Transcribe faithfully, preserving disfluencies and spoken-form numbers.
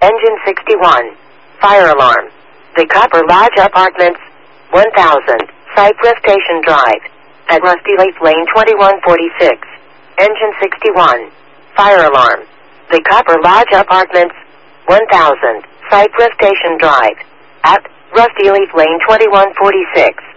Engine sixty-one. Fire alarm. The Copper Lodge Apartments, one thousand, Cypress Station Drive. At Rusty Leaf Lane twenty-one forty-six. Engine sixty-one. Fire alarm. The Copper Lodge Apartments, one thousand, Cypress Station Drive. At Rusty Leaf Lane twenty-one forty-six.